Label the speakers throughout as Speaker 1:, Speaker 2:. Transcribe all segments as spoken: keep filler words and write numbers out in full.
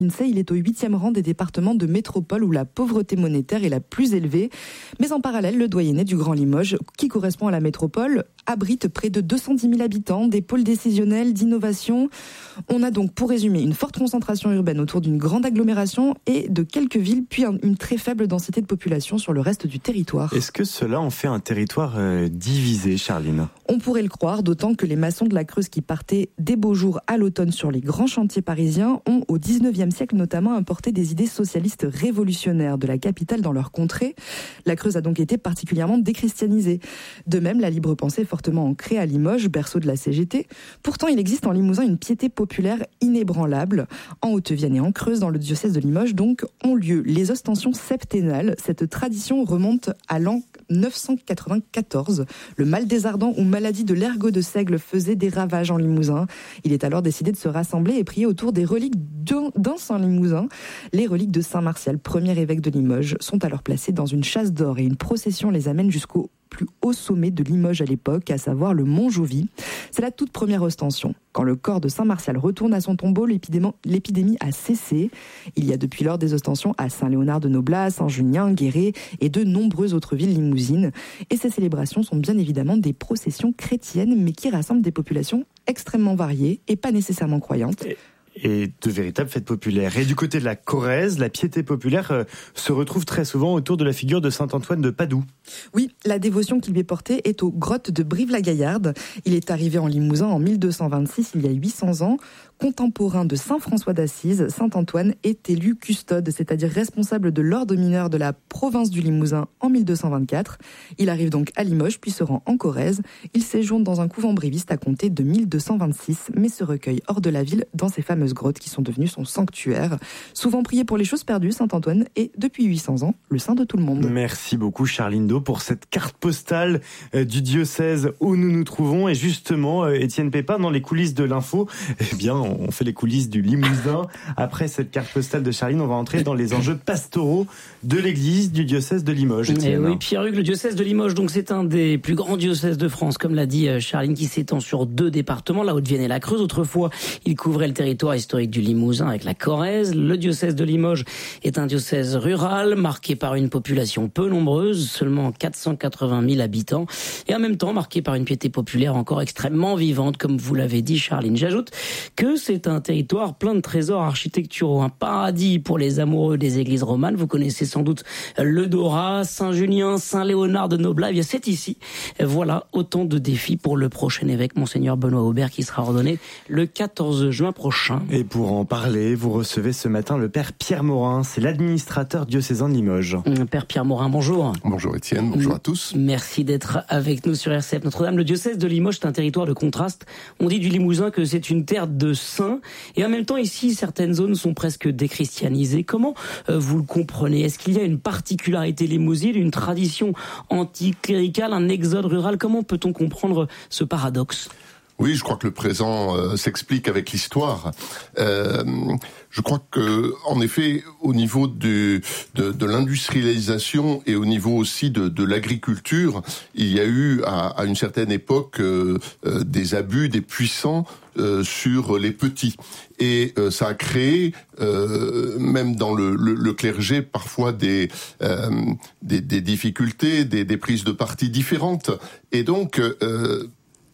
Speaker 1: L'Insee, il est au huitième rang des départements de métropole où la pauvreté monétaire est la plus élevée. Mais en parallèle, le doyenné du Grand Limoges, qui correspond à la métropole, abrite près de deux cent dix mille habitants, des pôles décisionnels, d'innovation. On a donc, pour résumer, une forte concentration urbaine autour d'une grande agglomération et de quelques villes, puis une très faible densité de population sur le reste du territoire.
Speaker 2: Est-ce que cela en fait un territoire euh, divisé, Charline ?
Speaker 1: On pourrait le croire, d'autant que les maçons de la Creuse qui partaient des beaux jours à l'automne sur les grands chantiers parisiens ont, au dix-neuvième siècle notamment, importé des idées socialistes révolutionnaires de la capitale dans leur contrée. La Creuse a donc été particulièrement déchristianisée. De même, la libre pensée est fortement ancrée à Limoges, berceau de la C G T. Pourtant, il existe en Limousin une piété populaire inébranlable. En Haute-Vienne et en Creuse, dans le diocèse de Limoges, donc, ont lieu les ostensions septennales. Cette tradition remonte à l'an neuf cent quatre-vingt-quatorze. Le mal des ardents ou maladie de l'ergot de seigle faisait des ravages en Limousin. Il est alors décidé de se rassembler et prier autour des reliques d'un saint limousin. Les reliques de Saint Martial, premier évêque de Limoges, sont alors placées dans une chasse d'or et une procession les amène jusqu'au plus haut sommet de Limoges à l'époque, à savoir le Mont Jovis. C'est la toute première ostension. Quand le corps de Saint Martial retourne à son tombeau, l'épidémie, l'épidémie a cessé. Il y a depuis lors des ostensions à Saint-Léonard de Noblat, Saint-Junien, Guéret et de nombreuses autres villes limousines. Et ces célébrations sont bien évidemment des processions chrétiennes, mais qui rassemblent des populations extrêmement variées et pas nécessairement croyantes.
Speaker 2: Et... et de véritables fêtes populaires. Et du côté de la Corrèze, la piété populaire euh, se retrouve très souvent autour de la figure de saint Antoine de Padoue.
Speaker 1: Oui, la dévotion qui lui est portée est aux grottes de Brive-la-Gaillarde. Il est arrivé en Limousin en mille deux cent vingt-six, il y a huit cents ans. Contemporain de saint François d'Assise, saint Antoine est élu custode, c'est-à-dire responsable de l'ordre mineur de la province du Limousin en mille deux cent vingt-quatre. Il arrive donc à Limoges, puis se rend en Corrèze. Il séjourne dans un couvent briviste à compter de mille deux cent vingt-six, mais se recueille hors de la ville dans ces fameuses grottes qui sont devenues son sanctuaire. Souvent prié pour les choses perdues, saint Antoine est, depuis huit cents ans, le saint de tout le monde.
Speaker 2: Merci beaucoup Charline Do pour cette carte postale euh, du diocèse où nous nous trouvons. Et justement, euh, Étienne Pépin, dans les coulisses de l'info, eh bien, on fait les coulisses du Limousin. Après cette carte postale de Charline, on va entrer dans les enjeux pastoraux de l'église du diocèse de Limoges.
Speaker 3: Et oui, Pierre-Hugues, le diocèse de Limoges, donc c'est un des plus grands diocèses de France, comme l'a dit Charline, qui s'étend sur deux départements, la Haute-Vienne et la Creuse. Autrefois, il couvrait le territoire historique du Limousin avec la Corrèze. Le diocèse de Limoges est un diocèse rural, marqué par une population peu nombreuse, seulement quatre cent quatre-vingt mille habitants, et en même temps marqué par une piété populaire encore extrêmement vivante, comme vous l'avez dit, Charline. J'ajoute que c'est un territoire plein de trésors architecturaux, un paradis pour les amoureux des églises romanes. Vous connaissez sans doute le Dorat, Saint-Junien, Saint-Léonard de Noblat. Eh bien, c'est ici. Voilà autant de défis pour le prochain évêque, Monseigneur Benoît Aubert, qui sera ordonné le quatorze juin prochain.
Speaker 2: Et pour en parler, vous recevez ce matin le Père Pierre Morin, c'est l'administrateur diocésain de Limoges.
Speaker 3: Père Pierre Morin, bonjour.
Speaker 4: Bonjour Étienne, bonjour à tous.
Speaker 3: Merci d'être avec nous sur R C F Notre-Dame. Le diocèse de Limoges, c'est un territoire de contraste. On dit du Limousin que c'est une terre de saints. Et en même temps, ici, certaines zones sont presque déchristianisées. Comment euh, vous le comprenez ? Est-ce qu'il y a une particularité limousine, une tradition anticléricale, un exode rural ? Comment peut-on comprendre ce paradoxe ?
Speaker 4: Oui, je crois que le présent euh, s'explique avec l'histoire. Euh, je crois que, en effet, au niveau du, de, de l'industrialisation et au niveau aussi de, de l'agriculture, il y a eu à, à une certaine époque euh, euh, des abus des puissants euh, sur les petits. Et euh, ça a créé, euh, même dans le, le, le clergé, parfois des, euh, des, des difficultés, des, des prises de parti différentes. Et donc, euh,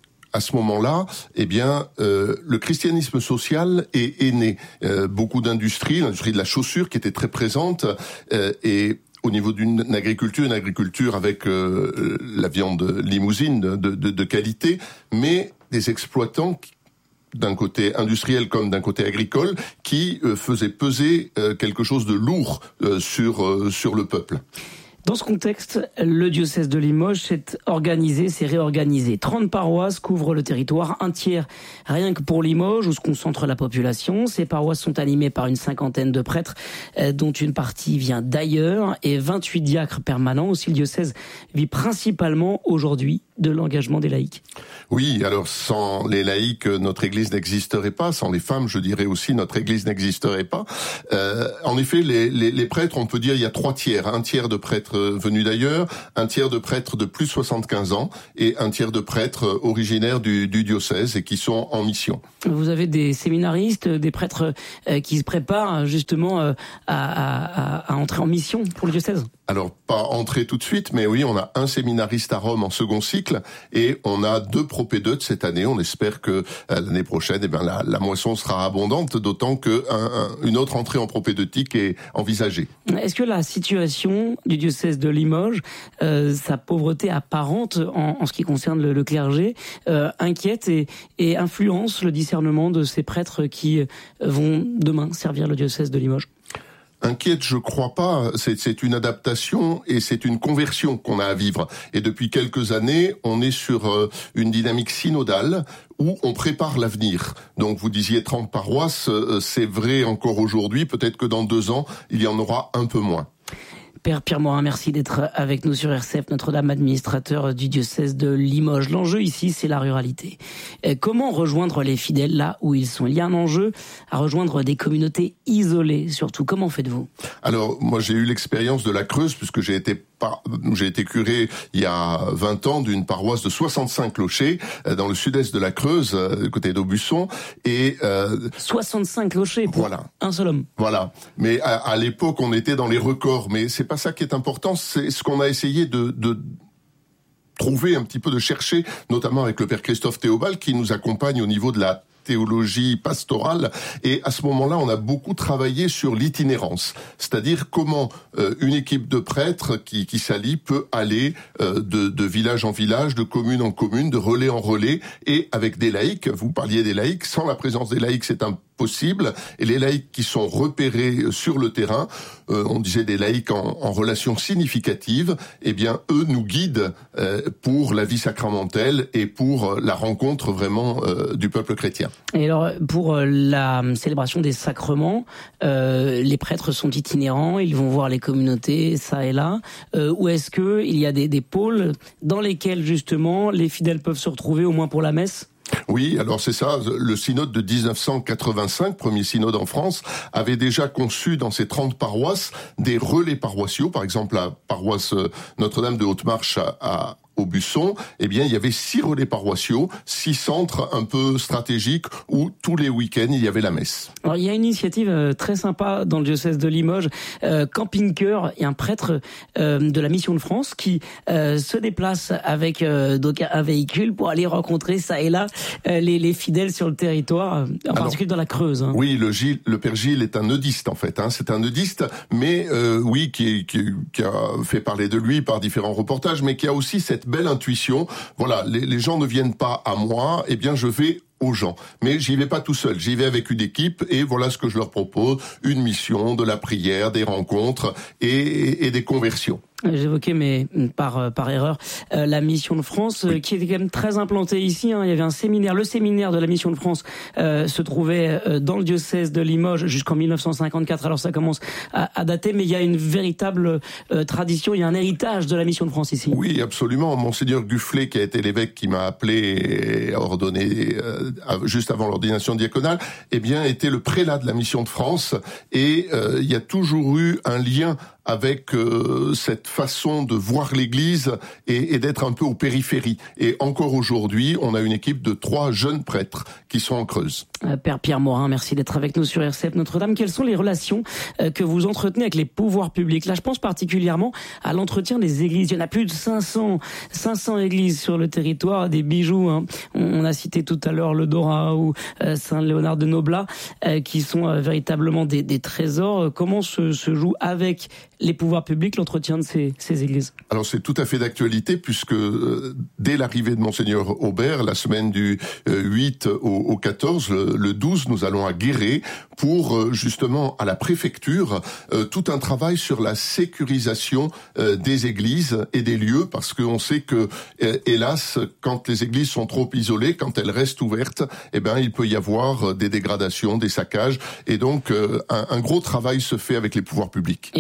Speaker 4: à ce moment-là, eh bien, euh, le christianisme social est, est né. Euh, beaucoup d'industries, l'industrie de la chaussure qui était très présente, euh, et au niveau d'une agriculture, une agriculture avec euh, la viande limousine de, de, de qualité, mais des exploitants qui, d'un côté industriel comme d'un côté agricole, qui euh, faisaient peser euh, quelque chose de lourd euh, sur euh, sur le peuple.
Speaker 3: Dans ce contexte, le diocèse de Limoges s'est organisé, s'est réorganisé. trente paroisses couvrent le territoire, un tiers rien que pour Limoges, où se concentre la population. Ces paroisses sont animées par une cinquantaine de prêtres, dont une partie vient d'ailleurs, et vingt-huit diacres permanents. Aussi, le diocèse vit principalement aujourd'hui de l'engagement des laïcs.
Speaker 4: Oui, alors sans les laïcs, notre Église n'existerait pas. Sans les femmes, je dirais aussi, notre Église n'existerait pas. Euh, en effet, les, les, les prêtres, on peut dire, il y a trois tiers. Un tiers de prêtres prêtres venus d'ailleurs, un tiers de prêtres de plus de soixante-quinze ans et un tiers de prêtres originaires du, du diocèse et qui sont en mission.
Speaker 3: Vous avez des séminaristes, des prêtres euh, qui se préparent justement euh, à, à, à entrer en mission pour le diocèse?
Speaker 4: Alors, pas entrer tout de suite, mais oui, on a un séminariste à Rome en second cycle et on a deux propédeutes cette année. On espère que euh, l'année prochaine, eh ben, la, la moisson sera abondante, d'autant que un, un, une autre entrée en propédeutique est envisagée.
Speaker 3: Est-ce que la situation du diocèse de Limoges, euh, sa pauvreté apparente en, en ce qui concerne le, le clergé, euh, inquiète et, et influence le discernement de ces prêtres qui vont demain servir le diocèse de Limoges?
Speaker 4: Inquiète, je crois pas. C'est, c'est une adaptation et c'est une conversion qu'on a à vivre. Et depuis quelques années, on est sur euh, une dynamique synodale où on prépare l'avenir. Donc vous disiez trente paroisses, euh, c'est vrai encore aujourd'hui. Peut-être que dans deux ans, il y en aura un peu moins.
Speaker 3: Père Pierre Morin, merci d'être avec nous sur R C F Notre-Dame, administrateur du diocèse de Limoges. L'enjeu ici, c'est la ruralité. Comment rejoindre les fidèles là où ils sont? Il y a un enjeu à rejoindre des communautés isolées, surtout. Comment faites-vous?
Speaker 4: Alors, moi, j'ai eu l'expérience de la Creuse, puisque j'ai été Par, j'ai été curé il y a vingt ans d'une paroisse de soixante-cinq clochers dans le sud-est de la Creuse, côté d'Aubusson, et euh,
Speaker 3: soixante-cinq clochers pour voilà. un seul homme.
Speaker 4: Voilà. Mais à, à l'époque, on était dans les records. Mais c'est pas ça qui est important. C'est ce qu'on a essayé de, de trouver un petit peu, de chercher, notamment avec le père Christophe Théobald, qui nous accompagne au niveau de la théologie pastorale, et à ce moment-là, on a beaucoup travaillé sur l'itinérance, c'est-à-dire comment euh, une équipe de prêtres qui, qui s'allie peut aller euh, de, de village en village, de commune en commune, de relais en relais, et avec des laïcs. Vous parliez des laïcs, sans la présence des laïcs, c'est impossible, et les laïcs qui sont repérés sur le terrain, euh, on disait des laïcs en, en relation significative, eh bien, eux nous guident euh, pour la vie sacramentelle et pour la rencontre vraiment euh, du peuple chrétien.
Speaker 3: Et alors, pour la célébration des sacrements, euh, les prêtres sont itinérants, ils vont voir les communautés, ça et là, euh, ou est-ce que il y a des, des pôles dans lesquels, justement, les fidèles peuvent se retrouver, au moins pour la messe?
Speaker 4: Oui, alors c'est ça, le synode de dix-neuf cent quatre-vingt-cinq, premier synode en France, avait déjà conçu dans ses trente paroisses des relais paroissiaux, par exemple la paroisse Notre-Dame de Haute-Marche à, à Aubusson, eh bien, il y avait six relais paroissiaux, six centres un peu stratégiques où tous les week-ends, il y avait la messe.
Speaker 3: Alors, il y a une initiative euh, très sympa dans le diocèse de Limoges. Euh, Camping Cœur, il y a un prêtre euh, de la Mission de France qui euh, se déplace avec euh, donc un véhicule pour aller rencontrer ça et là euh, les, les fidèles sur le territoire, en Alors, particulier dans la Creuse. Hein.
Speaker 4: Oui, le, Gilles, le père Gilles est un nudiste en fait. Hein. C'est un nudiste, mais euh, oui, qui, qui, qui a fait parler de lui par différents reportages, mais qui a aussi cette belle intuition. Voilà, les, les gens ne viennent pas à moi, eh bien je vais aux gens. Mais j'y vais pas tout seul, j'y vais avec une équipe et voilà ce que je leur propose, une mission, de la prière, des rencontres et, et des conversions.
Speaker 3: J'évoquais, mais par par erreur, euh, la Mission de France, oui. euh, qui était quand même très implantée ici. Hein. Il y avait un séminaire, le séminaire de la Mission de France euh, se trouvait euh, dans le diocèse de Limoges jusqu'en mille neuf cent cinquante-quatre. Alors ça commence à, à dater, mais il y a une véritable euh, tradition, il y a un héritage de la Mission de France ici.
Speaker 4: Oui, absolument. Monseigneur Gufflet, qui a été l'évêque qui m'a appelé et ordonné euh, juste avant l'ordination diaconale, eh bien, était le prélat de la Mission de France. Et euh, il y a toujours eu un lien avec euh, cette façon de voir l'Église et, et d'être un peu aux périphéries. Et encore aujourd'hui, on a une équipe de trois jeunes prêtres qui sont en Creuse.
Speaker 3: Euh, Père Pierre Morin, merci d'être avec nous sur R C F Notre-Dame. Quelles sont les relations euh, que vous entretenez avec les pouvoirs publics? Là, je pense particulièrement à l'entretien des églises. Il y en a plus de cinq cents, cinq cents églises sur le territoire, des bijoux. Hein. On, on a cité tout à l'heure le Dora ou euh, Saint-Léonard de Noblat, euh, qui sont euh, véritablement des, des trésors. Comment se, se joue avec les pouvoirs publics l'entretien de ces, ces églises?
Speaker 4: Alors c'est tout à fait d'actualité puisque euh, dès l'arrivée de Monseigneur Aubert, la semaine du euh, huit au, au quatorze, le, le douze, nous allons à Guéret pour euh, justement à la préfecture euh, tout un travail sur la sécurisation euh, des églises et des lieux parce qu'on sait que euh, hélas quand les églises sont trop isolées, quand elles restent ouvertes, eh ben il peut y avoir des dégradations, des saccages et donc euh, un, un gros travail se fait avec les pouvoirs publics.
Speaker 3: Et en même temps,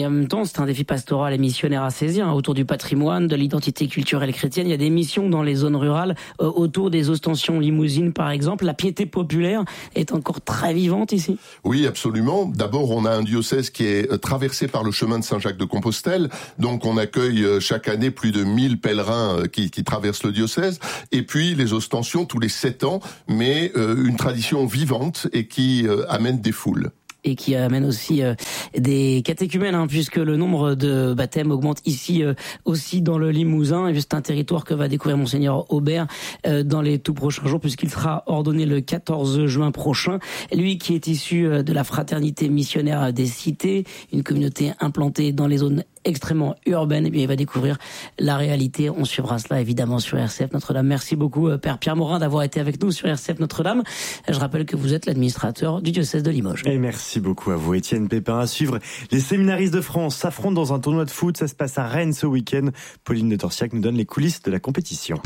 Speaker 3: c'est un défi pastoral et missionnaire assésien autour du patrimoine, de l'identité culturelle chrétienne. Il y a des missions dans les zones rurales euh, autour des ostensions limousines, par exemple. La piété populaire est encore très vivante ici.
Speaker 4: Oui, absolument. D'abord, on a un diocèse qui est traversé par le chemin de Saint-Jacques-de-Compostelle. Donc, on accueille chaque année plus de mille pèlerins qui, qui traversent le diocèse. Et puis, les ostensions tous les sept ans, mais euh, une tradition vivante et qui euh, amène des foules.
Speaker 3: Et qui amène aussi euh, des catéchumènes, hein, puisque le nombre de baptêmes augmente ici euh, aussi dans le Limousin. Et c'est un territoire que va découvrir Monseigneur Aubert euh, dans les tout prochains jours, puisqu'il sera ordonné le quatorze juin prochain. Lui qui est issu euh, de la fraternité missionnaire des cités, une communauté implantée dans les zones extrêmement urbaine, et bien il va découvrir la réalité. On suivra cela évidemment sur R C F Notre-Dame. Merci beaucoup Père Pierre Morin d'avoir été avec nous sur R C F Notre-Dame. Je rappelle que vous êtes l'administrateur du diocèse de Limoges.
Speaker 2: Et merci beaucoup à vous Étienne Pépin. À suivre, les séminaristes de France s'affrontent dans un tournoi de foot. Ça se passe à Rennes ce week-end. Pauline de Torsiac nous donne les coulisses de la compétition.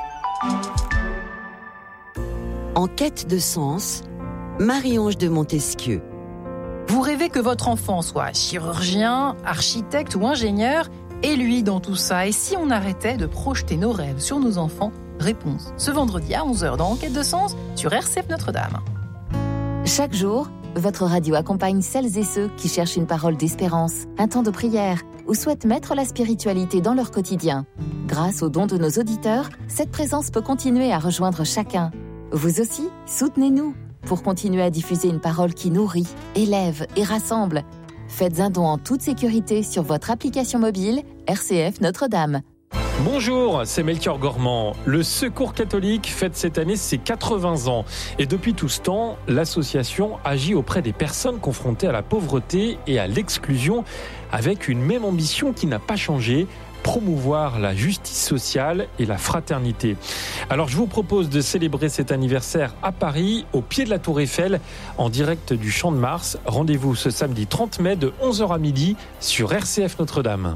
Speaker 5: En quête de sens, Marie-Ange de Montesquieu.
Speaker 6: Vous rêvez que votre enfant soit chirurgien, architecte ou ingénieur, et lui dans tout ça. Et si on arrêtait de projeter nos rêves sur nos enfants? Réponse ce vendredi à onze heures dans Enquête de Sens sur R C F Notre-Dame.
Speaker 7: Chaque jour, votre radio accompagne celles et ceux qui cherchent une parole d'espérance, un temps de prière ou souhaitent mettre la spiritualité dans leur quotidien. Grâce aux dons de nos auditeurs, cette présence peut continuer à rejoindre chacun. Vous aussi, soutenez-nous pour continuer à diffuser une parole qui nourrit, élève et rassemble. Faites un don en toute sécurité sur votre application mobile R C F Notre-Dame.
Speaker 8: Bonjour, c'est Melchior Gormand. Le Secours catholique fête cette année ses quatre-vingts ans. Et depuis tout ce temps, l'association agit auprès des personnes confrontées à la pauvreté et à l'exclusion avec une même ambition qui n'a pas changé: promouvoir la justice sociale et la fraternité. Alors je vous propose de célébrer cet anniversaire à Paris, au pied de la Tour Eiffel, en direct du Champ de Mars. Rendez-vous ce samedi trente mai de onze heures à midi sur R C F Notre-Dame.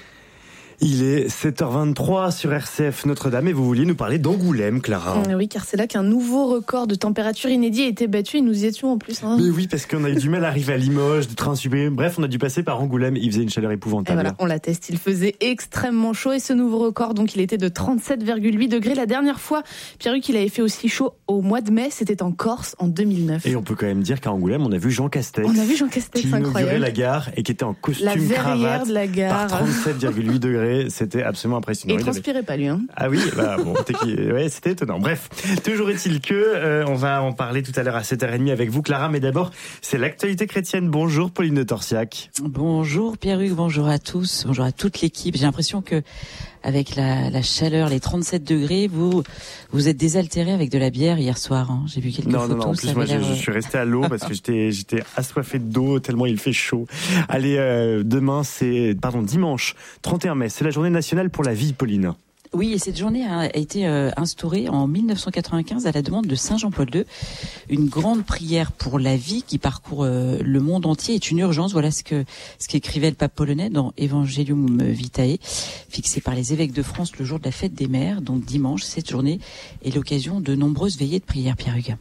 Speaker 2: Il est sept heures vingt-trois sur R C F Notre-Dame et vous vouliez nous parler d'Angoulême, Clara.
Speaker 9: Oui, car c'est là qu'un nouveau record de température inédit a été battu et nous y étions en plus. Hein.
Speaker 2: Mais oui, parce qu'on a eu du mal à arriver à Limoges, de train sublime. Bref, on a dû passer par Angoulême. Il faisait une chaleur épouvantable.
Speaker 9: Et voilà, on l'atteste. Il faisait extrêmement chaud et ce nouveau record, donc il était de trente-sept virgule huit degrés. La dernière fois, Pierre-Hugues, il avait fait aussi chaud au mois de mai. C'était en Corse en deux mille neuf.
Speaker 2: Et on peut quand même dire qu'à Angoulême, on a vu Jean Castex.
Speaker 9: On a vu Jean Castex,
Speaker 2: qui
Speaker 9: incroyable.
Speaker 2: inaugurait la gare et qui était en costume
Speaker 9: la
Speaker 2: cravate
Speaker 9: de la gare.
Speaker 2: par trente-sept virgule huit degrés. C'était absolument impressionnant.
Speaker 9: Et il transpirait avait... pas lui. Hein.
Speaker 2: Ah oui, bah bon, ouais, c'était étonnant. Bref, toujours est-il que euh, on va en parler tout à l'heure à sept heures trente avec vous, Clara. Mais d'abord, c'est l'actualité chrétienne. Bonjour, Pauline de Torsiac.
Speaker 10: Bonjour Pierre-Hugues, bonjour à tous, bonjour à toute l'équipe. J'ai l'impression que avec la, la chaleur, les trente-sept degrés, vous vous êtes désaltéré avec de la bière hier soir. Hein. J'ai vu quelques
Speaker 2: non,
Speaker 10: photos.
Speaker 2: Non, non, en plus, moi, je, je suis resté à l'eau parce que j'étais, j'étais assoiffé d'eau tellement il fait chaud. Allez, euh, demain, c'est, pardon, dimanche, trente et un mai, c'est la journée nationale pour la vie, Pauline.
Speaker 10: Oui, et cette journée a été euh, instaurée en mille neuf cent quatre-vingt-quinze à la demande de Saint Jean-Paul deux. Une grande prière pour la vie qui parcourt euh, le monde entier est une urgence. Voilà ce que ce qu'écrivait le pape polonais dans Evangelium Vitae, fixé par les évêques de France le jour de la fête des mères. Donc dimanche, cette journée est l'occasion de nombreuses veillées de prière, Pierre-Hugues.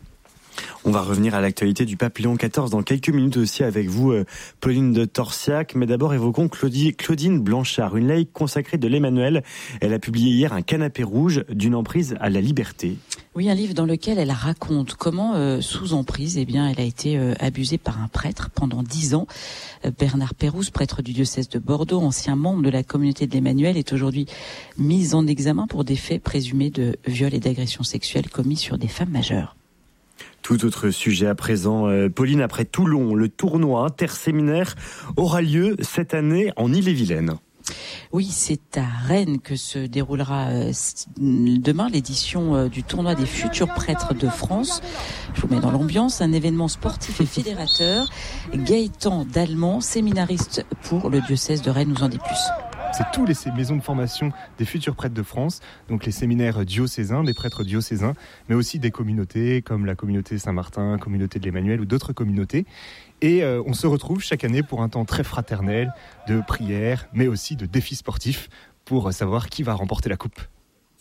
Speaker 2: On va revenir à l'actualité du pape Léon quatorze dans quelques minutes aussi avec vous, Pauline de Torsiac. Mais d'abord, évoquons Claudie, Claudine Blanchard, une laïque consacrée de l'Emmanuel. Elle a publié hier un canapé rouge d'une emprise à la liberté.
Speaker 10: Oui, un livre dans lequel elle raconte comment, euh, sous emprise, eh bien, elle a été euh, abusée par un prêtre pendant dix ans. Euh, Bernard Pérouse, prêtre du diocèse de Bordeaux, ancien membre de la communauté de l'Emmanuel, est aujourd'hui mis en examen pour des faits présumés de viol et d'agression sexuelle commis sur des femmes majeures.
Speaker 2: Tout autre sujet à présent, euh, Pauline, après Toulon, le tournoi interséminaire aura lieu cette année en Ille-et-Vilaine.
Speaker 10: Oui, c'est à Rennes que se déroulera euh, demain l'édition euh, du tournoi des futurs prêtres de France. Je vous mets dans l'ambiance, un événement sportif et fédérateur. Gaëtan Dalmont, séminariste pour le diocèse de Rennes, nous en dit plus.
Speaker 11: C'est tous les maisons de formation des futurs prêtres de France, donc les séminaires diocésains, des prêtres diocésains, mais aussi des communautés comme la communauté Saint-Martin, communauté de l'Emmanuel ou d'autres communautés. Et euh, on se retrouve chaque année pour un temps très fraternel de prière, mais aussi de défis sportifs pour savoir qui va remporter la coupe.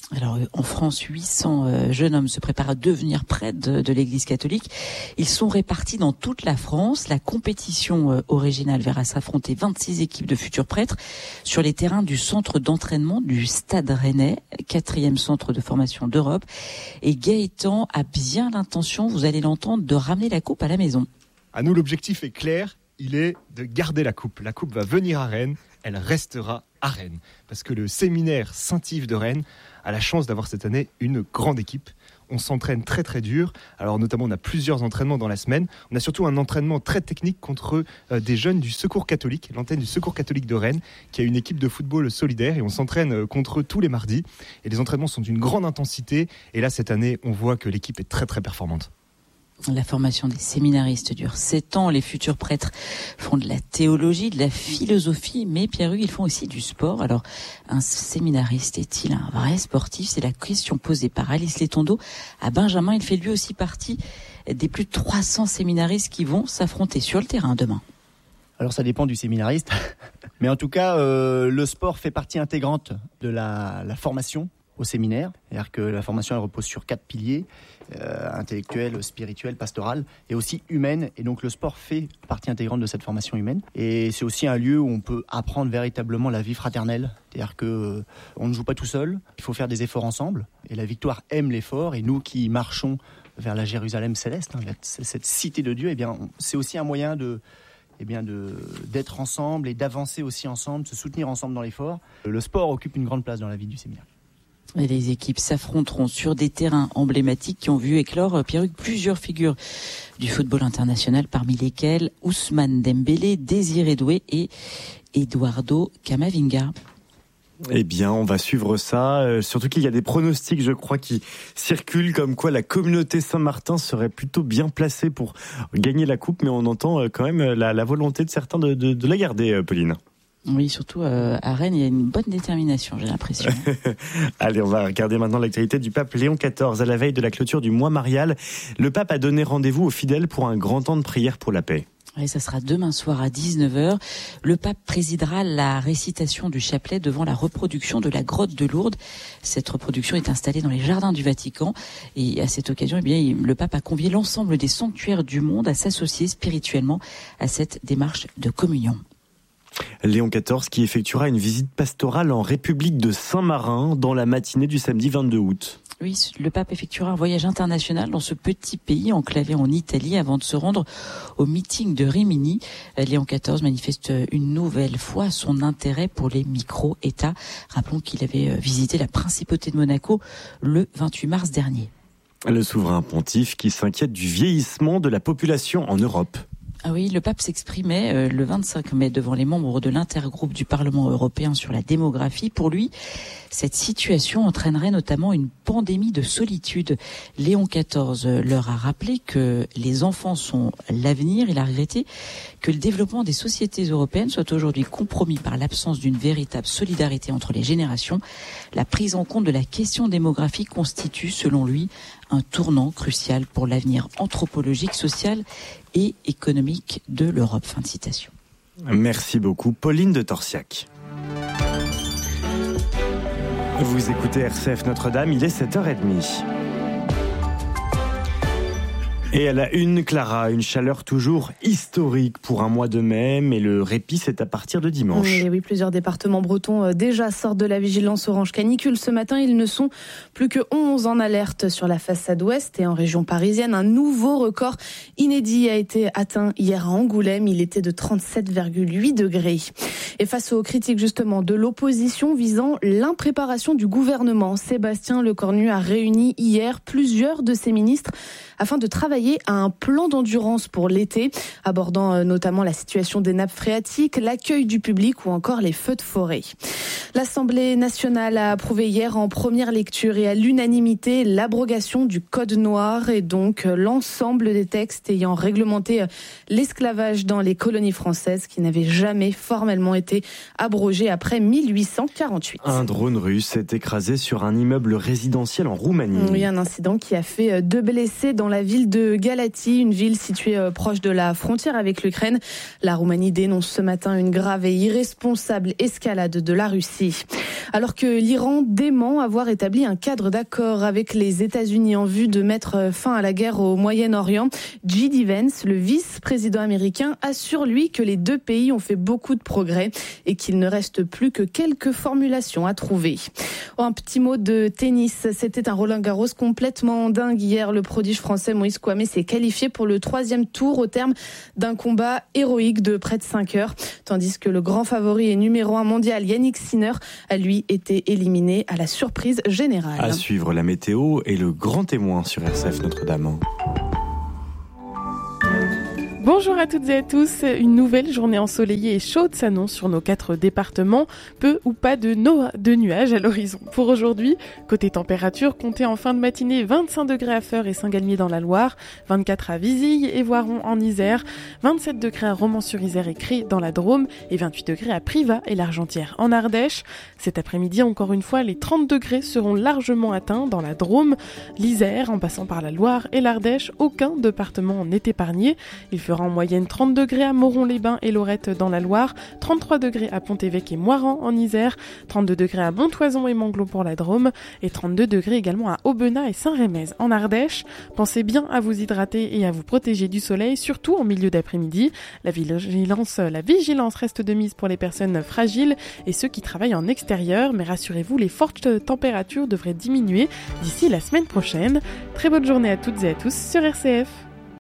Speaker 10: Alors, en France, huit cents euh, jeunes hommes se préparent à devenir prêtres de, de l'Église catholique. Ils sont répartis dans toute la France. La compétition euh, originale verra s'affronter vingt-six équipes de futurs prêtres sur les terrains du centre d'entraînement du Stade Rennais, quatrième centre de formation d'Europe. Et Gaëtan a bien l'intention, vous allez l'entendre, de ramener la coupe à la maison.
Speaker 11: À nous, l'objectif est clair, il est de garder la coupe. La coupe va venir à Rennes, elle restera à Rennes. Parce que le séminaire Saint-Yves de Rennes a la chance d'avoir cette année une grande équipe. On s'entraîne très très dur. Alors notamment, on a plusieurs entraînements dans la semaine. On a surtout un entraînement très technique contre euh, des jeunes du Secours catholique, l'antenne du Secours catholique de Rennes, qui a une équipe de football solidaire. Et on s'entraîne euh, contre eux tous les mardis. Et les entraînements sont d'une grande intensité. Et là, cette année, on voit que l'équipe est très très performante.
Speaker 10: La formation des séminaristes dure sept ans. Les futurs prêtres font de la théologie, de la philosophie, mais Pierre-Hugues, ils font aussi du sport. Alors, un séminariste est-il un vrai sportif ? C'est la question posée par Alice Letondo à Benjamin. Il fait lui aussi partie des plus de trois cents séminaristes qui vont s'affronter sur le terrain demain.
Speaker 12: Alors, ça dépend du séminariste. Mais en tout cas, euh, le sport fait partie intégrante de la, la formation au séminaire. C'est-à-dire que la formation, elle repose sur quatre piliers. Euh, intellectuelle, spirituelle, pastorale et aussi humaine. Et donc le sport fait partie intégrante de cette formation humaine. Et c'est aussi un lieu où on peut apprendre véritablement la vie fraternelle. C'est-à-dire qu'on euh, ne joue pas tout seul, il faut faire des efforts ensemble. Et la victoire aime l'effort. Et nous qui marchons vers la Jérusalem céleste, hein, cette cité de Dieu, eh bien, c'est aussi un moyen de, eh bien de, d'être ensemble et d'avancer aussi ensemble, de se soutenir ensemble dans l'effort. Le sport occupe une grande place dans la vie du séminaire.
Speaker 10: Et les équipes s'affronteront sur des terrains emblématiques qui ont vu éclore, Pierre-Hugues, plusieurs figures du football international, parmi lesquelles Ousmane Dembélé, Désiré Doué et Eduardo Camavinga.
Speaker 2: Eh bien, on va suivre ça, euh, surtout qu'il y a des pronostics, je crois, qui circulent comme quoi la communauté Saint-Martin serait plutôt bien placée pour gagner la coupe, mais on entend euh, quand même la, la volonté de certains de, de, de la garder, euh, Pauline.
Speaker 10: Oui, surtout euh, à Rennes, il y a une bonne détermination, j'ai l'impression.
Speaker 2: Allez, on va regarder maintenant l'actualité du pape Léon quatorze. À la veille de la clôture du mois marial, le pape a donné rendez-vous aux fidèles pour un grand temps de prière pour la paix.
Speaker 10: Et ça sera demain soir à dix-neuf heures. Le pape présidera la récitation du chapelet devant la reproduction de la grotte de Lourdes. Cette reproduction est installée dans les jardins du Vatican. Et à cette occasion, eh bien, le pape a convié l'ensemble des sanctuaires du monde à s'associer spirituellement à cette démarche de communion.
Speaker 2: Léon quatorze qui effectuera une visite pastorale en République de Saint-Marin dans la matinée du samedi vingt-deux août.
Speaker 10: Oui, le pape effectuera un voyage international dans ce petit pays enclavé en Italie avant de se rendre au meeting de Rimini. Léon quatorze manifeste une nouvelle fois son intérêt pour les micro-États. Rappelons qu'il avait visité la principauté de Monaco le vingt-huit mars dernier.
Speaker 2: Le souverain pontife qui s'inquiète du vieillissement de la population en Europe.
Speaker 10: Ah oui, le pape s'exprimait euh, le vingt-cinq mai devant les membres de l'intergroupe du Parlement européen sur la démographie. Pour lui, cette situation entraînerait notamment une pandémie de solitude. Léon quatorze leur a rappelé que les enfants sont l'avenir. Il a regretté que le développement des sociétés européennes soit aujourd'hui compromis par l'absence d'une véritable solidarité entre les générations. La prise en compte de la question démographique constitue, selon lui, un tournant crucial pour l'avenir anthropologique, social et économique de l'Europe. Fin de citation.
Speaker 2: Merci beaucoup, Pauline de Torsiac. Vous écoutez R C F Notre-Dame, il est sept heures trente. Et à la une, Clara, une chaleur toujours historique pour un mois de mai, mais le répit c'est à partir de dimanche.
Speaker 9: Oui, oui, plusieurs départements bretons déjà sortent de la vigilance orange canicule. Ce matin, ils ne sont plus que onze en alerte sur la façade ouest et en région parisienne. Un nouveau record inédit a été atteint hier à Angoulême. Il était de trente-sept virgule huit degrés. Et face aux critiques justement de l'opposition visant l'impréparation du gouvernement, Sébastien Lecornu a réuni hier plusieurs de ses ministres afin de travailler à un plan d'endurance pour l'été, abordant notamment la situation des nappes phréatiques, l'accueil du public ou encore les feux de forêt. L'Assemblée nationale a approuvé hier en première lecture et à l'unanimité l'abrogation du Code noir et donc l'ensemble des textes ayant réglementé l'esclavage dans les colonies françaises qui n'avaient jamais formellement été abrogés après mille huit cent quarante-huit.
Speaker 2: Un drone russe s'est écrasé sur un immeuble résidentiel en Roumanie.
Speaker 9: Oui, un incident qui a fait deux blessés dans la ville de de Galatie, une ville située proche de la frontière avec l'Ukraine. La Roumanie dénonce ce matin une grave et irresponsable escalade de la Russie. Alors que l'Iran dément avoir établi un cadre d'accord avec les États-Unis en vue de mettre fin à la guerre au Moyen-Orient, J D Vance, le vice-président américain, assure lui que les deux pays ont fait beaucoup de progrès et qu'il ne reste plus que quelques formulations à trouver. Oh, un petit mot de tennis. C'était un Roland-Garros complètement dingue hier. Le prodige français Moïse Kouamé s'est qualifié pour le troisième tour au terme d'un combat héroïque de près de cinq heures. Tandis que le grand favori et numéro un mondial Yannick Sinner a lui été éliminé à la surprise générale.
Speaker 2: À suivre la météo et le grand témoin sur R C F Notre-Dame.
Speaker 13: Bonjour à toutes et à tous, une nouvelle journée ensoleillée et chaude s'annonce sur nos quatre départements, peu ou pas de, no- de nuages à l'horizon. Pour aujourd'hui, côté température, comptez en fin de matinée vingt-cinq degrés à Feurs et Saint-Galmier dans la Loire, vingt-quatre à Vizille et Voiron en Isère, vingt-sept degrés à Romans-sur-Isère et Cré dans la Drôme et vingt-huit degrés à Privas et l'Argentière en Ardèche. Cet après-midi, encore une fois, les trente degrés seront largement atteints dans la Drôme, l'Isère, en passant par la Loire et l'Ardèche. Aucun département n'est épargné. Il fera en moyenne trente degrés à Moron-les-Bains et Lorette dans la Loire, trente-trois degrés à Pont-Évêque et Moiran en Isère, trente-deux degrés à Montoison et Manglo pour la Drôme et trente-deux degrés également à Aubenas et Saint-Rémez en Ardèche. Pensez bien à vous hydrater et à vous protéger du soleil, surtout en milieu d'après-midi. La vigilance, la vigilance reste de mise pour les personnes fragiles et ceux qui travaillent en extérieur, mais rassurez-vous, les fortes températures devraient diminuer d'ici la semaine prochaine. Très bonne journée à toutes et à tous sur R C F.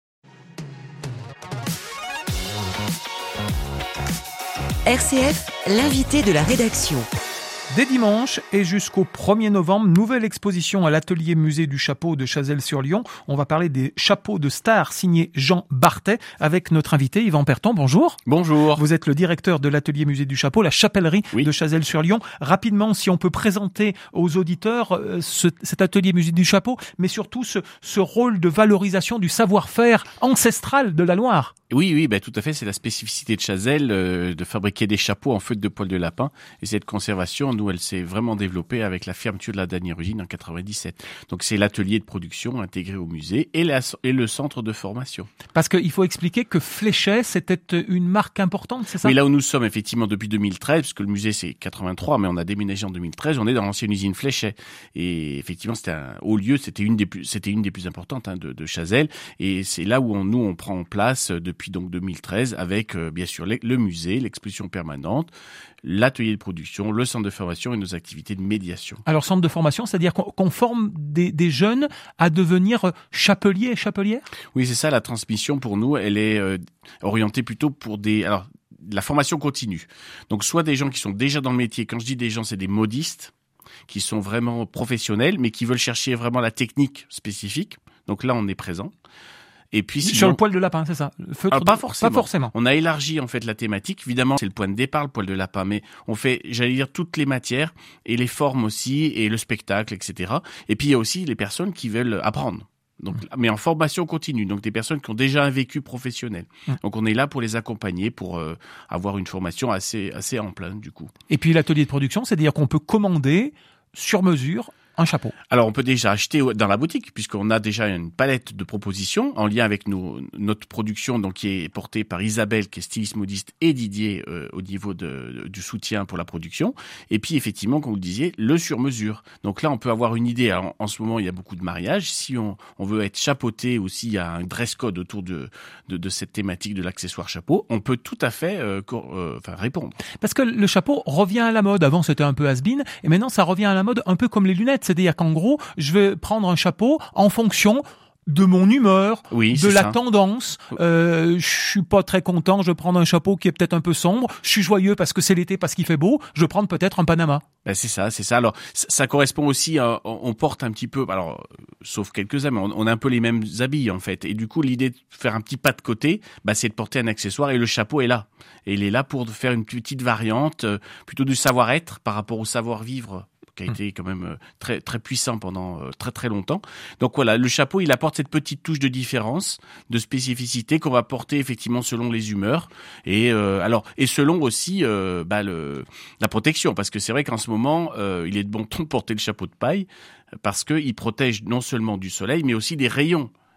Speaker 5: R C F, l'invité de la rédaction.
Speaker 14: Dès dimanche et jusqu'au premier novembre, nouvelle exposition à l'atelier musée du chapeau de Chazelles-sur-Lyon. On va parler des chapeaux de stars signés Jean Bartet avec notre invité Yvan Perton. Bonjour.
Speaker 15: Bonjour.
Speaker 14: Vous êtes le directeur de l'atelier musée du chapeau, la chapellerie oui. de Chazelles-sur-Lyon. Rapidement, si on peut présenter aux auditeurs euh, ce, cet atelier musée du chapeau, mais surtout ce, ce rôle de valorisation du savoir-faire ancestral de la Loire.
Speaker 15: Oui, oui, bah, tout à fait. C'est la spécificité de Chazelles euh, de fabriquer des chapeaux en feutre de poil de lapin. Et cette conservation, nous, elle s'est vraiment développée avec la fermeture de la dernière usine en quatre-vingt-dix-sept. Donc, c'est l'atelier de production intégré au musée et, la, et le centre de formation.
Speaker 14: Parce qu'il faut expliquer que Fléchet, c'était une marque importante, c'est ça?
Speaker 15: Oui, là où nous sommes, effectivement, depuis deux mille treize, parce que le musée, c'est quatre-vingt-trois, mais on a déménagé en deux mille treize, on est dans l'ancienne usine Fléchet. Et effectivement, c'était un haut lieu, c'était une des plus, c'était une des plus importantes hein, de, de Chazelles. Et c'est là où on, nous, on prend en place depuis Depuis donc deux mille treize, avec euh, bien sûr le musée, l'exposition permanente, l'atelier de production, le centre de formation et nos activités de médiation.
Speaker 14: Alors centre de formation, c'est-à-dire qu'on, qu'on forme des, des jeunes à devenir chapeliers et chapelières ?
Speaker 15: Oui, c'est ça, la transmission pour nous, elle est euh, orientée plutôt pour des... Alors, la formation continue. Donc soit des gens qui sont déjà dans le métier, quand je dis des gens, c'est des modistes, qui sont vraiment professionnels, mais qui veulent chercher vraiment la technique spécifique. Donc là, on est présent. Et puis sinon,
Speaker 14: sur le poil de lapin, c'est ça? Le feutre
Speaker 15: alors, pas
Speaker 14: de...
Speaker 15: forcément.
Speaker 14: Pas forcément.
Speaker 15: On a élargi en fait la thématique. Évidemment, c'est le point de départ, le poil de lapin, mais on fait, j'allais dire, toutes les matières et les formes aussi et le spectacle, et cetera. Et puis il y a aussi les personnes qui veulent apprendre. Donc, mmh. mais en formation continue. Donc des personnes qui ont déjà un vécu professionnel. Mmh. Donc on est là pour les accompagner, pour euh, avoir une formation assez assez ample hein, du coup.
Speaker 14: Et puis l'atelier de production, c'est-à-dire qu'on peut commander sur mesure un chapeau.
Speaker 15: Alors on peut déjà acheter dans la boutique puisqu'on a déjà une palette de propositions en lien avec nos, notre production donc qui est portée par Isabelle qui est styliste modiste et Didier euh, au niveau de, du soutien pour la production. Et puis effectivement, comme vous le disiez, le sur-mesure. Donc là on peut avoir une idée. Alors, en ce moment il y a beaucoup de mariages. Si on, on veut être chapeauté aussi, il y a un dress code autour de, de, de cette thématique de l'accessoire chapeau. On peut tout à fait euh, cor- euh, enfin, répondre.
Speaker 14: Parce que le chapeau revient à la mode. Avant c'était un peu has-been et maintenant ça revient à la mode un peu comme les lunettes. C'est-à-dire qu'en gros, je vais prendre un chapeau en fonction de mon humeur,
Speaker 15: oui,
Speaker 14: de la
Speaker 15: ça.
Speaker 14: tendance. Euh, je suis pas très content, je vais prendre un chapeau qui est peut-être un peu sombre. Je suis joyeux parce que c'est l'été, parce qu'il fait beau. Je vais prendre peut-être un Panama.
Speaker 15: Ben c'est ça, c'est ça. Alors, ça, ça correspond aussi à, on porte un petit peu, alors, sauf quelques-uns, mais on, on a un peu les mêmes habits, en fait. Et du coup, l'idée de faire un petit pas de côté, bah, c'est de porter un accessoire et le chapeau est là. Et il est là pour faire une petite variante, euh, plutôt du savoir-être par rapport au savoir-vivre qui a été quand même très très puissant pendant très très longtemps. Donc voilà, le chapeau, il apporte cette petite touche de différence, de spécificité qu'on va porter effectivement selon les humeurs et euh, alors et selon aussi euh, bah, le la protection, parce que c'est vrai qu'en ce moment, euh, il est de bon ton de porter le chapeau de paille parce que il protège non seulement du soleil mais aussi des rayons.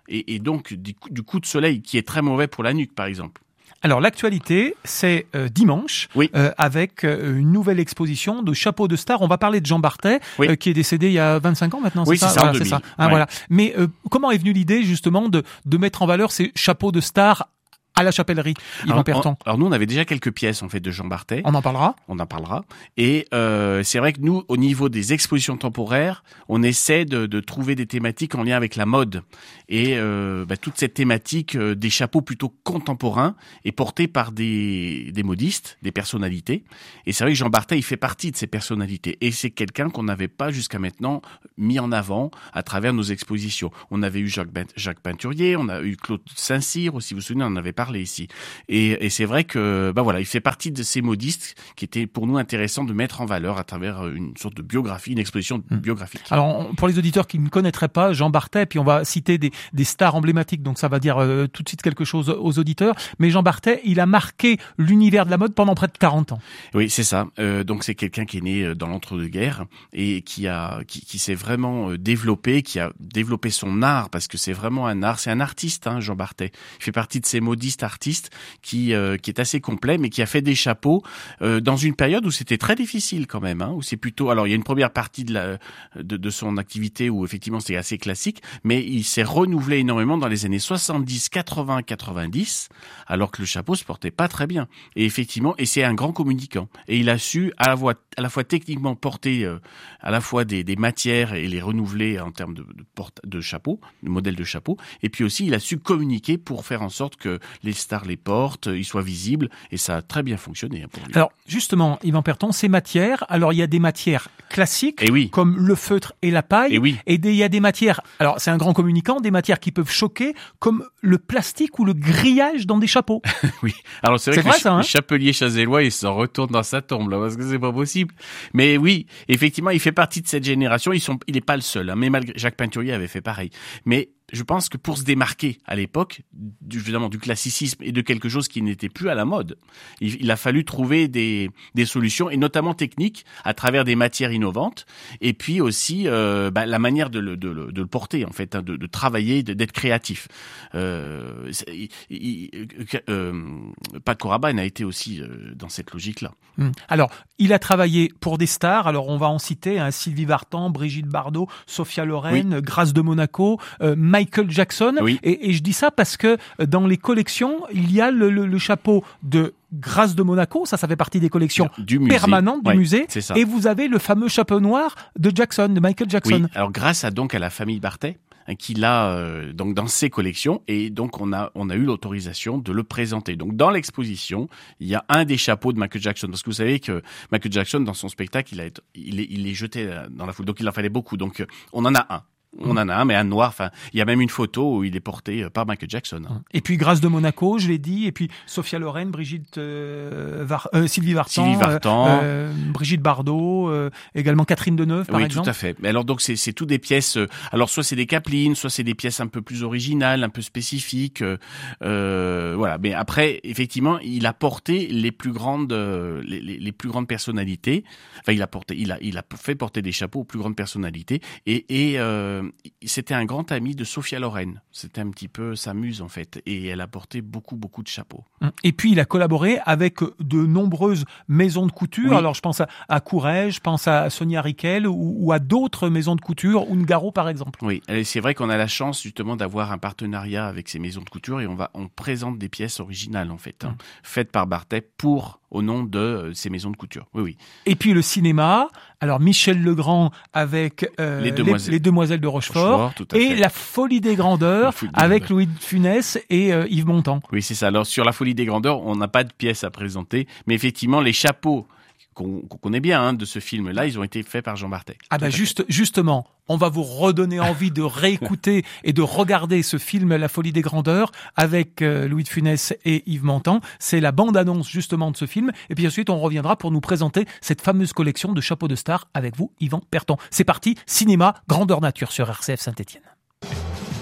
Speaker 15: et, et donc du coup, du coup de soleil qui est très mauvais pour la nuque, par exemple.
Speaker 14: Alors l'actualité, c'est euh, dimanche,
Speaker 15: oui.
Speaker 14: euh, avec euh, une nouvelle exposition de chapeaux de stars. On va parler de Jean Barthès,
Speaker 15: oui.
Speaker 14: euh, qui est décédé il y a vingt-cinq ans maintenant.
Speaker 15: Oui,
Speaker 14: c'est ça,
Speaker 15: c'est ça,
Speaker 14: voilà,
Speaker 15: en
Speaker 14: c'est ça.
Speaker 15: deux mille.
Speaker 14: Hein,
Speaker 15: ouais.
Speaker 14: voilà. Mais euh, comment est venue l'idée justement de de mettre en valeur ces chapeaux de stars à la Chapellerie, Yvan
Speaker 15: alors,
Speaker 14: Perton?
Speaker 15: Alors nous, on avait déjà quelques pièces en fait de Jean Barthès.
Speaker 14: On en parlera.
Speaker 15: On en parlera. Et euh, c'est vrai que nous, au niveau des expositions temporaires, on essaie de, de trouver des thématiques en lien avec la mode. Et euh, bah, toute cette thématique euh, des chapeaux plutôt contemporains est portée par des, des modistes, des personnalités. Et c'est vrai que Jean Barthès, il fait partie de ces personnalités. Et c'est quelqu'un qu'on n'avait pas jusqu'à maintenant mis en avant à travers nos expositions. On avait eu Jacques, ben- Jacques Peinturier, on a eu Claude Saint-Cyr, aussi, vous vous souvenez, on en avait parlé ici. Et, et c'est vrai que, bah voilà, il fait partie de ces modistes qui étaient pour nous intéressants de mettre en valeur à travers une sorte de biographie, une exposition
Speaker 14: Mmh.
Speaker 15: biographique.
Speaker 14: Alors, pour les auditeurs qui ne connaîtraient pas Jean Barthès, puis on va citer des, des stars emblématiques, donc ça va dire euh, tout de suite quelque chose aux auditeurs. Mais Jean Barthès, il a marqué l'univers de la mode pendant près de quarante ans.
Speaker 15: Oui, c'est ça. Euh, donc c'est quelqu'un qui est né dans l'entre-deux-guerres et qui a, qui, qui s'est vraiment développé, qui a développé son art, parce que c'est vraiment un art. C'est un artiste, hein, Jean Barthès. Il fait partie de ces modistes artistes qui, euh, qui est assez complet, mais qui a fait des chapeaux euh, dans une période où c'était très difficile quand même. Hein, où c'est plutôt, alors il y a une première partie de, la, de, de son activité où effectivement c'est assez classique, mais il s'est renouvelé énormément dans les années soixante-dix, quatre-vingts, quatre-vingt-dix, alors que le chapeau se portait pas très bien. Et effectivement, et c'est un grand communicant. Et il a su à la fois, à la fois techniquement porter euh, à la fois des, des matières et les renouveler en termes de, de, porte, de chapeau, de modèle de chapeau. Et puis aussi, il a su communiquer pour faire en sorte que les stars les portent, ils soient visibles. Et ça a très bien fonctionné pour lui.
Speaker 14: Alors justement, Yvan Perton, ces matières, alors il y a des matières classiques,
Speaker 15: et oui.
Speaker 14: comme le feutre et la paille.
Speaker 15: Et oui.
Speaker 14: Et des, il y a des matières, alors c'est un grand communicant, des matières qui peuvent choquer, comme le plastique ou le grillage dans des chapeaux.
Speaker 15: Oui. Alors c'est vrai
Speaker 14: c'est
Speaker 15: que
Speaker 14: vrai,
Speaker 15: le,
Speaker 14: ça, hein
Speaker 15: le chapelier chazellois, il s'en retourne dans sa tombe, là, parce que c'est pas possible. Mais oui, effectivement, il fait partie de cette génération. Ils sont, il n'est pas le seul, hein, mais malgré, Jacques Peinturier avait fait pareil. Mais je pense que pour se démarquer à l'époque, du, évidemment, du classicisme et de quelque chose qui n'était plus à la mode, il, il a fallu trouver des, des solutions, et notamment techniques, à travers des matières innovantes, et puis aussi euh, bah, la manière de le, de, le, de le porter, en fait, hein, de, de travailler, de, d'être créatif. Euh, il, il, euh, Paco Rabanne a été aussi euh, dans cette logique-là.
Speaker 14: Alors, il a travaillé pour des stars, alors on va en citer, hein, Sylvie Vartan, Brigitte Bardot, Sophia Loren, oui. Grâce de Monaco, euh, Michael Jackson.
Speaker 15: Oui.
Speaker 14: Et, et je dis ça parce que dans les collections, il y a le, le, le chapeau de Grâce de Monaco, ça, ça fait partie des collections
Speaker 15: du musée.
Speaker 14: permanentes du
Speaker 15: ouais,
Speaker 14: musée.
Speaker 15: C'est ça.
Speaker 14: Et vous avez le fameux chapeau noir de Jackson, de Michael Jackson.
Speaker 15: Oui. Alors grâce à donc à la famille Barthès, qui l'a euh, donc dans ses collections, et donc on a on a eu l'autorisation de le présenter. Donc dans l'exposition, il y a un des chapeaux de Michael Jackson, parce que vous savez que Michael Jackson dans son spectacle, il a il est il est jeté dans la foule, donc il en fallait beaucoup. Donc on en a un. On en a un, mais un noir. Enfin, il y a même une photo où il est porté par Michael Jackson.
Speaker 14: Et puis Grâce de Monaco, je l'ai dit. Et puis Sophia Loren, Brigitte, euh, Var, euh, Sylvie Vartan,
Speaker 15: Sylvie Vartan.
Speaker 14: Euh, euh, Brigitte Bardot, euh, également Catherine Deneuve, par
Speaker 15: oui,
Speaker 14: exemple.
Speaker 15: Oui, tout à fait. Mais alors donc c'est c'est tout des pièces. Euh, alors soit c'est des capelines, soit c'est des pièces un peu plus originales, un peu spécifiques. Euh, euh, voilà. Mais après, effectivement, il a porté les plus grandes, euh, les, les, les plus grandes personnalités. Enfin, il a porté, il a, il a fait porter des chapeaux aux plus grandes personnalités. Et, et euh, c'était un grand ami de Sophia Loren. C'était un petit peu sa muse, en fait. Et elle a porté beaucoup, beaucoup de chapeaux.
Speaker 14: Et puis, il a collaboré avec de nombreuses maisons de couture.
Speaker 15: Oui.
Speaker 14: Alors, je pense à, à Courrèges, je pense à Sonia Riquel ou, ou à d'autres maisons de couture, Ungaro, par exemple.
Speaker 15: Oui, et c'est vrai qu'on a la chance, justement, d'avoir un partenariat avec ces maisons de couture, et on va, on présente des pièces originales, en fait, hein, mmh. faites par Barthès pour, au nom de ces maisons de couture. Oui, oui.
Speaker 14: Et puis, le cinéma. Alors, Michel Legrand avec euh,
Speaker 15: les, demoiselles.
Speaker 14: Les, les Demoiselles de Rochefort,
Speaker 15: Rochefort
Speaker 14: et
Speaker 15: fait.
Speaker 14: La Folie des Grandeurs
Speaker 15: Folie des
Speaker 14: avec
Speaker 15: grandeurs.
Speaker 14: Louis de Funès et euh, Yves Montand.
Speaker 15: Oui, c'est ça. Alors, sur La Folie des Grandeurs, on n'a pas de pièces à présenter, mais effectivement, les chapeaux qu'on, qu'on connaît bien hein, de ce film-là, ils ont été faits par Jean Barthès.
Speaker 14: Ah bah juste, justement, on va vous redonner envie de réécouter et de regarder ce film La Folie des Grandeurs avec euh, Louis de Funès et Yves Montand. C'est la bande-annonce justement de ce film. Et puis ensuite, on reviendra pour nous présenter cette fameuse collection de chapeaux de stars avec vous, Yvan Perton. C'est parti, cinéma, grandeur nature sur R C F Saint-Étienne.